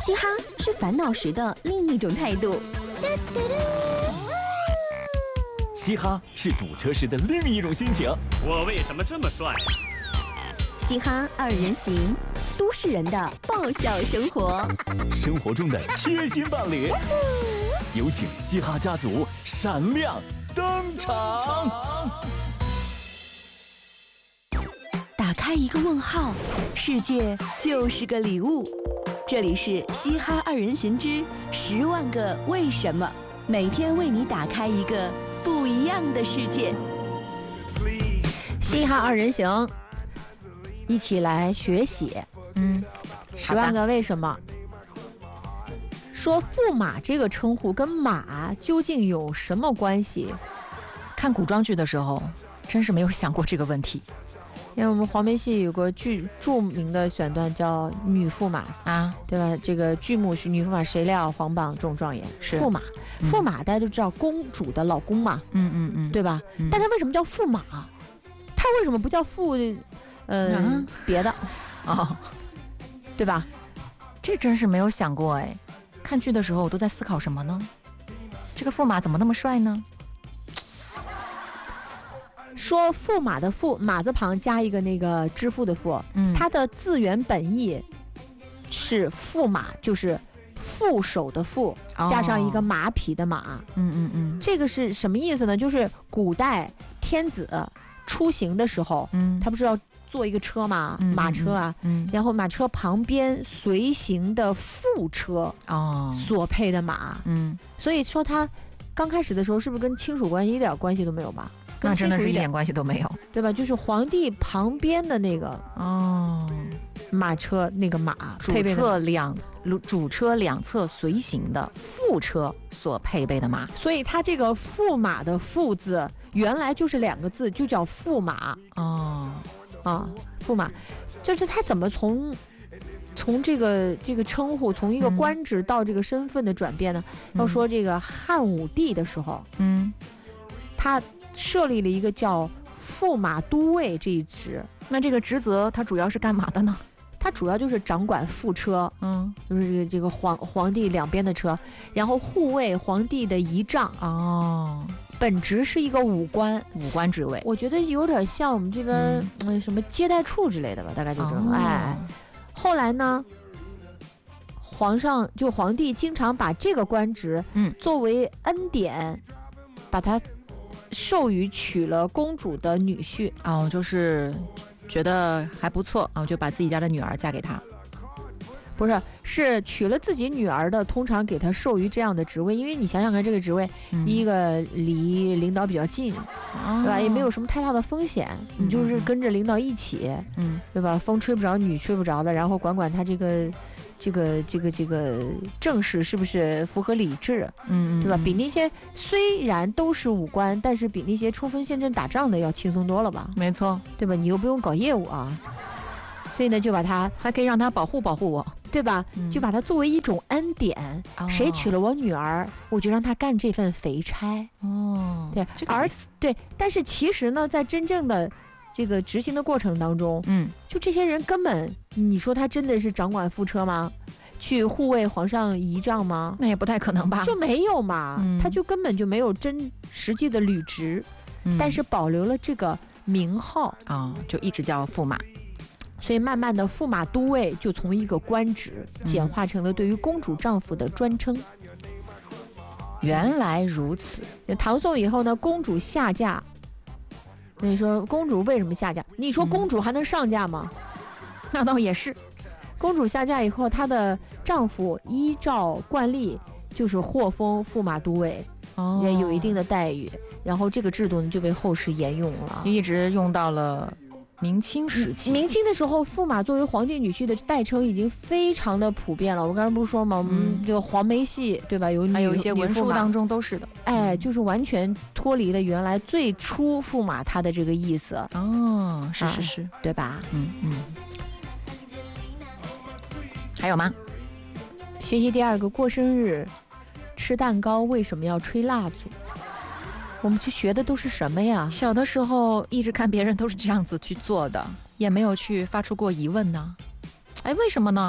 嘻哈是烦恼时的另一种态度， 嘻哈是堵车时的另一种心情。 我为什么这么帅？ 嘻哈二人行，都市人的爆笑生活， 生活中的贴心伴侣。有请嘻哈家族闪亮登场。 打开一个问号，世界就是个礼物。这里是嘻哈二人行之10万个为什么，每天为你打开一个不一样的世界。 嘻哈二人行，一起来学习。10万个为什么。说驸马这个称呼跟马究竟有什么关系？ 看古装剧的时候，真是没有想过这个问题。 因为我们黄梅戏有个著名的选段叫女驸马啊，对吧？这个剧目是女驸马谁料皇榜中状元，是驸马。驸马大家都知道公主的老公嘛，对吧？但他为什么叫驸马？他为什么不叫别的哦， 对吧？ 这真是没有想过哎。看剧的时候我都在思考什么呢？这个驸马怎么那么帅呢？ 说驸马的驸，马字旁加一个那个支付的付，它的字源本意是驸马，就是副手的副，加上一个马匹的马。这个是什么意思呢？就是古代天子出行的时候，他不是要坐一个车嘛，马车啊，然后马车旁边随行的副车所配的马，所以说他刚开始的时候是不是跟亲属关系一点关系都没有吧？ 那真的是一点关系都没有， 对吧？就是皇帝旁边的那个马车那个马， 主车两侧随行的副车所配备的马， 所以它这个驸马的驸字原来就是2个字，就叫驸马。驸马，就是他怎么从这个称呼，从一个官职到这个身份的转变呢？要说这个汉武帝的时候，他设立了一个叫驸马都尉这一职。 那这个职责它主要是干嘛的呢？ 它主要就是掌管副车，就是这个皇帝两边的车，然后护卫皇帝的仪仗。本职是一个武官职位， 我觉得有点像我们这边什么接待处之类的吧，大概就这种。后来呢，皇帝经常把这个官职作为恩典，把它授予娶了公主的女婿。 就是觉得还不错就把自己家的女儿嫁给他。 不是，是娶了自己女儿的，通常给他授予这样的职位。因为你想想看，这个职位，第一个离领导比较近，对吧？也没有什么太大的风险，你就是跟着领导一起，对吧？风吹不着，雨吹不着的，然后管他这个政事是不是符合理智，对吧？比那些虽然都是武官，但是比那些冲锋陷阵打仗的要轻松多了吧？ 没错， 对吧？你又不用搞业务啊。所以呢，就把他还可以让他保护我， 对吧？就把他作为一种恩典，谁娶了我女儿，我就让他干这份肥差。对，对，但是其实呢，在真正的这个执行的过程当中，就这些人根本，你说他真的是掌管副车吗？去护卫皇上仪仗吗？ 那也不太可能吧？ 就没有嘛，他就根本就没有实际的履职，但是保留了这个名号就一直叫驸马。 所以慢慢的驸马都尉就从一个官职简化成了对于公主丈夫的专称。 原来如此。 唐宋以后呢，公主下嫁，那你说公主为什么下嫁？你说公主还能上嫁吗？ 那倒也是。 公主下嫁以后，她的丈夫依照惯例就是获封驸马都尉，也有一定的待遇，然后这个制度呢就被后世沿用了， 一直用到了明清时期。 明清的时候，驸马作为皇帝女婿的代称已经非常的普遍了。我刚才不是说吗？我们这个黄梅戏，对吧？ 还有一些文书当中都是的。 就是完全脱离了原来最初驸马他的这个意思。 是， 对吧？ 还有吗？ 学习第2个，过生日吃蛋糕为什么要吹蜡烛？我们去学的都是什么呀？ 小的时候一直看别人都是这样子去做的，也没有去发出过疑问呢。为什么呢？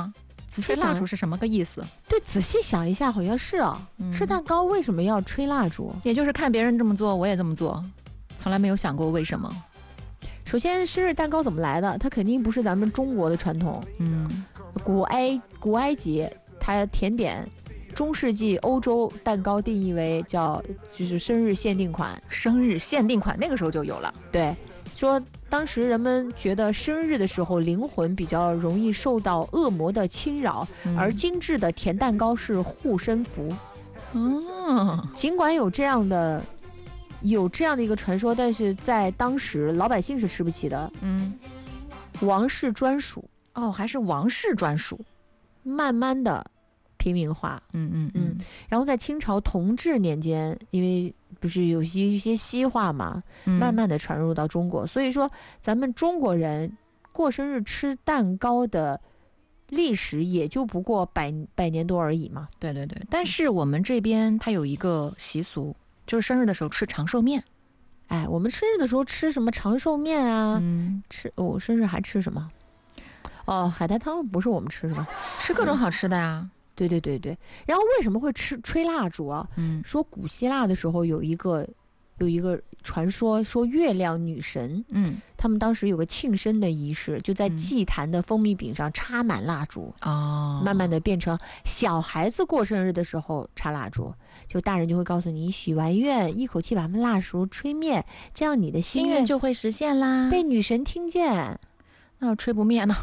吹蜡烛是什么个意思？ 对，仔细想一下，好像是啊。吃蛋糕为什么要吹蜡烛？ 也就是看别人这么做，我也这么做，从来没有想过为什么。 首先，生日蛋糕怎么来的？它肯定不是咱们中国的传统。古埃及它甜点，中世纪欧洲蛋糕定义为就是生日限定款。 生日限定款那个时候就有了。 对，说当时人们觉得生日的时候灵魂比较容易受到恶魔的侵扰，而精致的甜蛋糕是护身符。尽管有这样的一个传说，但是在当时老百姓是吃不起的。王室专属。 还是王室专属。 慢慢的平民化。然后在清朝同治年间，因为不是有一些西化嘛，慢慢的传入到中国，所以说咱们中国人过生日吃蛋糕的历史也就不过百年多而已嘛。 对，但是我们这边它有一个习俗，就是生日的时候吃长寿面。 我们生日的时候吃什么长寿面啊？生日还吃什么？海带汤不是我们吃是吧？ 吃各种好吃的呀。 对。然后为什么会吹蜡烛啊？说古希腊的时候有一个传说，说月亮女神，他们当时有个庆生的仪式，就在祭坛的蜂蜜饼上插满蜡烛。慢慢的变成小孩子过生日的时候插蜡烛，就大人就会告诉你，许完愿一口气把蜡烛吹灭，这样你的心愿就会实现啦， 被女神听见。 那吹不灭呢？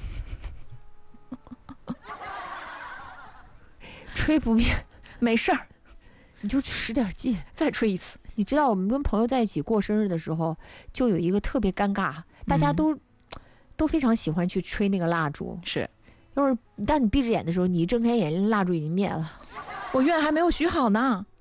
吹不灭没事儿， 你就使点劲再吹一次。 你知道我们跟朋友在一起过生日的时候，就有一个特别尴尬，大家都非常喜欢去吹那个蜡烛。 是， 就是当你闭着眼的时候，你一睁开眼，蜡烛已经灭了。 我愿还没有许好呢。